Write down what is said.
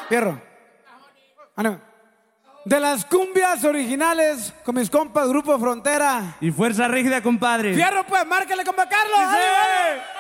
Fierro. De las cumbias originales con mis compas Grupo Frontera. Y Fuerza Rígida, compadre. Fierro, pues, márcale, compa Carlos. ¡Sí!